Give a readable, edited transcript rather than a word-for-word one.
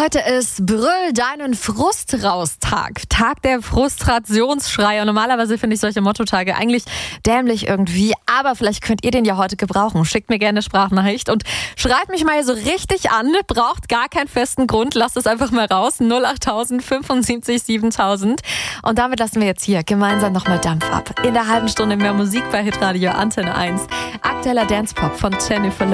Heute ist Brüll deinen Frust raus Tag. Tag der Frustrationsschreie. Und normalerweise finde ich solche Mottotage eigentlich dämlich irgendwie. Aber vielleicht könnt ihr den ja heute gebrauchen. Schickt mir gerne eine Sprachnachricht und schreibt mich mal so richtig an. Braucht gar keinen festen Grund. Lasst es einfach mal raus. 08000 75 7000. Und damit lassen wir jetzt hier gemeinsam nochmal Dampf ab. In der halben Stunde mehr Musik bei Hitradio Antenne 1. Aktueller Dancepop von Jennifer